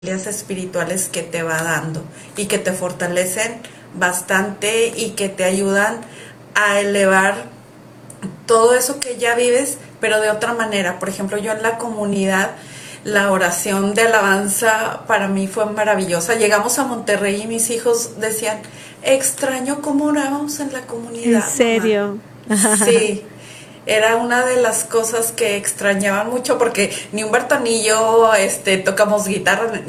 espirituales que te va dando y que te fortalecen bastante y que te ayudan a elevar todo eso que ya vives, pero de otra manera. Por ejemplo, yo en la comunidad, la oración de alabanza para mí fue maravillosa. Llegamos a Monterrey y mis hijos decían, extraño cómo orábamos en la ¿En comunidad, mamá. serio? Sí, era una de las cosas que extrañaba mucho porque ni Humberto ni yo tocamos guitarra